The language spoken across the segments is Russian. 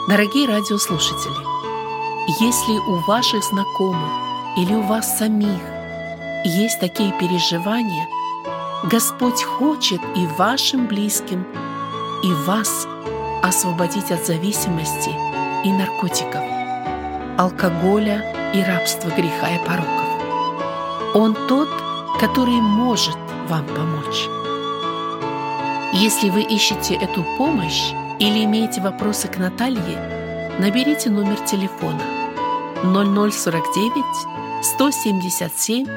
Дорогие радиослушатели, если у ваших знакомых или у вас самих есть такие переживания, Господь хочет и вашим близким, и вас освободить от зависимости и наркотиков, алкоголя и рабства греха и пороков. Он тот, который может вам помочь. Если вы ищете эту помощь или имеете вопросы к Наталье, наберите номер телефона 0049 177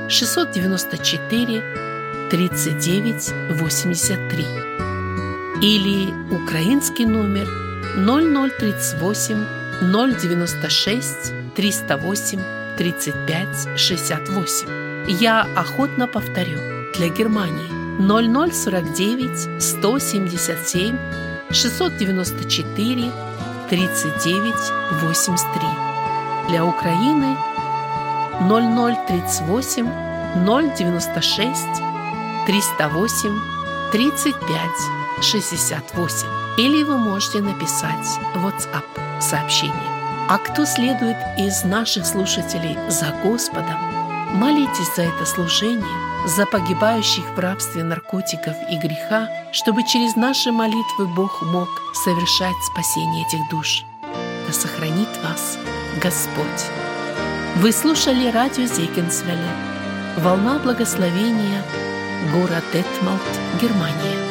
694 39 83 или украинский номер 0038 096 308 35 68. Я охотно повторю. Для Германии 0049 177 694 39 83. Для Украины 0038 096 308 35 68. Или вы можете написать в WhatsApp сообщение. А кто следует из наших слушателей за Господом, молитесь за это служение, за погибающих в рабстве наркотиков и греха, чтобы через наши молитвы Бог мог совершать спасение этих душ. Да сохранит вас Господь. Вы слушали радио Зегенсвелле, «Волна благословения», город Детмолд, Германия.